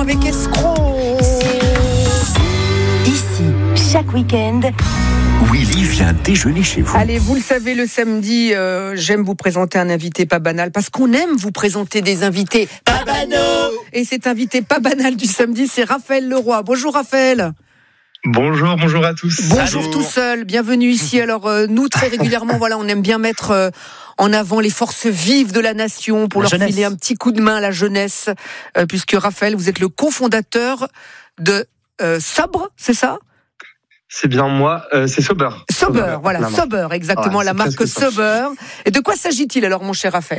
avec Escroc. Ici, chaque week-end, Willy vient déjeuner chez vous. Allez, vous le savez, le samedi, j'aime vous présenter un invité pas banal, parce qu'on aime vous présenter des invités pas banaux. Et cet invité pas banal du samedi, c'est Raphaël Leroy. Bonjour Raphaël. Bonjour à tous. Bonjour tout seul, bienvenue ici. Alors nous, très régulièrement, voilà, on aime bien mettre en avant les forces vives de la nation pour leur filer un petit coup de main à la jeunesse, puisque Raphaël, vous êtes le cofondateur de Sobre, c'est ça ? C'est bien moi, c'est Sober. Sober, voilà, Sober, exactement, la marque Sober. Et de quoi s'agit-il alors, mon cher Raphaël ?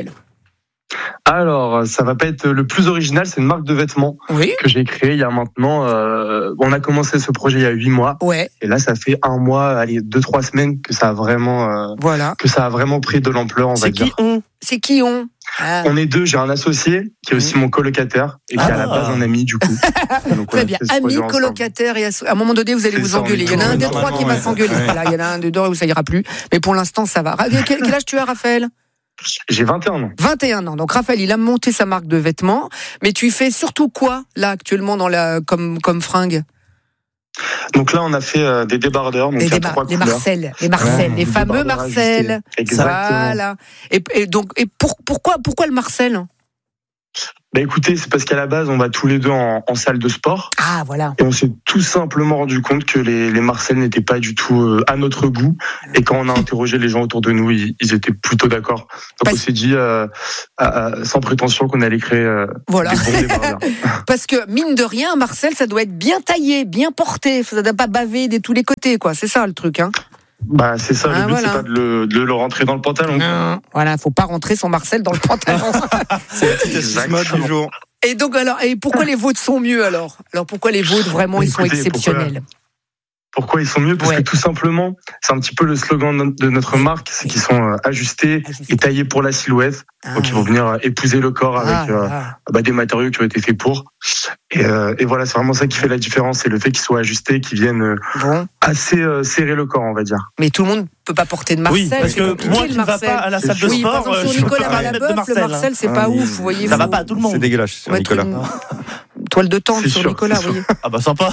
Alors, ça va pas être le plus original, c'est une marque de vêtements que j'ai créée il y a maintenant. On a commencé ce projet il y a 8 mois. Ouais. Et là, ça fait 1 mois, 2-3 semaines que ça a vraiment, que ça a vraiment pris de l'ampleur, on va dire. C'est qui on On est 2, j'ai un associé qui est aussi mon colocataire et qui est à la base un ami du coup. Donc, très bien, ami, colocataire et à un moment donné vous allez vous engueuler. Il y en a un des 3 qui va s'engueuler. Voilà, il y en a un des 2 où ça ira plus. Mais pour l'instant ça va. Quel âge tu as, Raphaël ? J'ai 21 ans. 21 ans. Donc Raphaël, il a monté sa marque de vêtements, mais tu fais surtout quoi là actuellement dans comme fringue ? Donc là, on a fait des débardeurs, donc les Marcel, les fameux Marcel. Exactement. Voilà. Et pourquoi le Marcel ? Bah écoutez, c'est parce qu'à la base, on va tous les deux en salle de sport. Ah, voilà. Et on s'est tout simplement rendu compte que les Marcel n'étaient pas du tout à notre goût. Et quand on a interrogé les gens autour de nous, ils étaient plutôt d'accord. Donc on s'est dit, sans prétention, qu'on allait créer des bons débardeurs. Parce que, mine de rien, Marcel, ça doit être bien taillé, bien porté. Ça ne doit pas baver de tous les côtés, quoi. C'est ça, le truc, hein. Bah, c'est ça, le but, c'est pas de le rentrer dans le pantalon. Non. Voilà, faut pas rentrer son Marcel dans le pantalon. C'est la petite astuce mode du jour. Et donc, et pourquoi les vôtres sont mieux, alors ? Alors, pourquoi les vôtres, vraiment, ils sont exceptionnels ? Pourquoi ils sont mieux ? Parce que tout simplement, c'est un petit peu le slogan de notre marque, c'est qu'ils sont ajustés et taillés pour la silhouette. Donc ils vont venir épouser le corps avec des matériaux qui ont été faits pour. Et voilà, c'est vraiment ça qui fait la différence, c'est le fait qu'ils soient ajustés, qu'ils viennent assez serrer le corps, on va dire. Mais tout le monde peut pas porter de Marcel. Oui, parce que moi qui ne va pas à la salle de sport, par exemple, sur Nicolas Malaboeuf, le Marcel, c'est pas ouf, vous voyez. Ça va pas à tout le monde. C'est dégueulasse sur Nicolas. Toile de tente sur Nicolas, vous voyez. Ah bah sympa.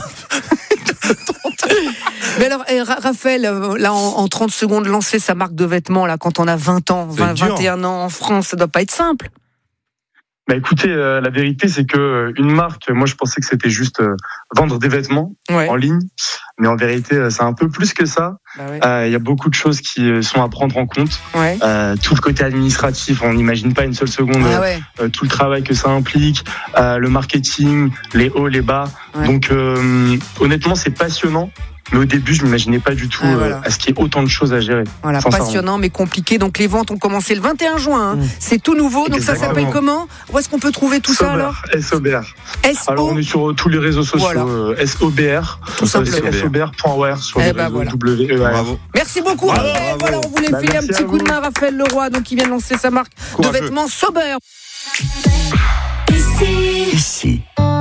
Mais alors, Raphaël, là, en 30 secondes, lancer sa marque de vêtements, là, quand on a 20 ans, 21 ans en France, ça doit pas être simple. Bah écoutez, la vérité, c'est que une marque, moi je pensais que c'était juste vendre des vêtements en ligne, mais en vérité, c'est un peu plus que ça. Y a beaucoup de choses qui sont à prendre en compte. Tout le côté administratif, on n'imagine pas une seule seconde tout le travail que ça implique, le marketing, les hauts, les bas. Donc honnêtement, c'est passionnant. Mais au début, je m'imaginais pas du tout à ce qu'il y ait autant de choses à gérer. Voilà, passionnant mais compliqué. Donc les ventes ont commencé le 21 juin. C'est tout nouveau. Donc ça s'appelle comment ? Où est-ce qu'on peut trouver tout ça alors ? SOBR. Alors on est sur tous les réseaux sociaux. SOBR. Tout simplement. SOBR.ware sur les réseaux WER. Merci beaucoup. Voilà, on voulait filer un petit coup de main à Raphaël Leroy, donc il vient de lancer sa marque de vêtements Sober. Ici.